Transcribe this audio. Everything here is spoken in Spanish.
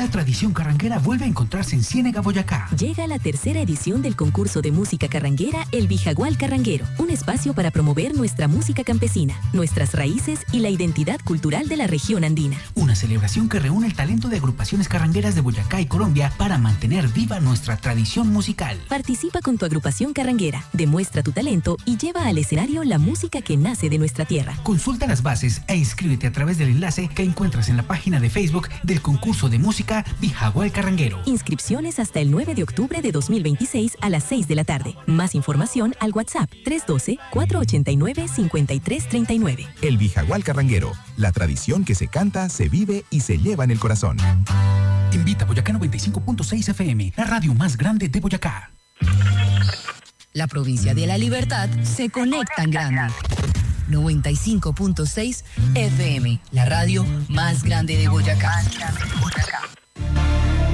La tradición carranguera vuelve a encontrarse en Ciénega, Boyacá. Llega la tercera edición del concurso de música carranguera El Vijagual Carranguero, un espacio para promover nuestra música campesina, nuestras raíces y la identidad cultural de la región andina. Una celebración que reúne el talento de agrupaciones carrangueras de Boyacá y Colombia para mantener viva nuestra tradición musical. Participa con tu agrupación carranguera, demuestra tu talento y lleva al escenario la música que nace de nuestra tierra. Consulta las bases e inscríbete a través del enlace que encuentras en la página de Facebook del concurso de música Vijagual Carranguero. Inscripciones hasta el 9 de octubre de 2026 a las 6 de la tarde. Más información al WhatsApp 312-489-5339. El Vijagual Carranguero, la tradición que se canta, se vive y se lleva en el corazón. Invita a Boyacá 95.6 FM, la radio más grande de Boyacá. La provincia de La Libertad se conecta en grande. 95.6 FM, la radio más grande de Boyacá.